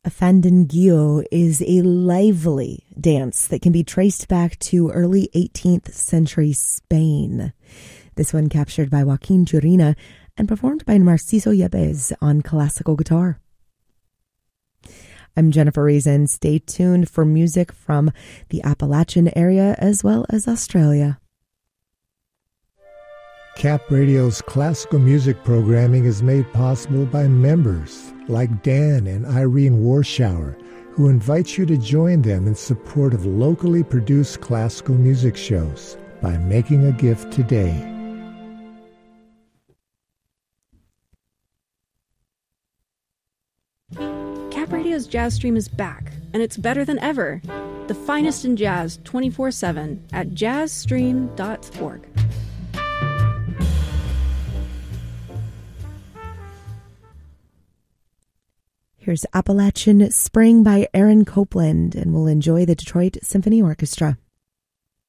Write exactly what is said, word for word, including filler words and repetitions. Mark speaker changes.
Speaker 1: Fandanguillo is a lively dance that can be traced back to early eighteenth century Spain. This one captured by Joaquin Turina and performed by Narciso Yepes on classical guitar. I'm Jennifer Reason. Stay tuned for music from the Appalachian area as well as Australia.
Speaker 2: Cap Radio's classical music programming is made possible by members like Dan and Irene Warschauer, who invite you to join them in support of locally produced classical music shows by making a gift today.
Speaker 3: Cap Radio's Jazz Stream is back, and it's better than ever. The finest in jazz twenty-four seven at jazz stream dot org.
Speaker 1: Here's Appalachian Spring by Aaron Copland, and we'll enjoy the Detroit Symphony Orchestra.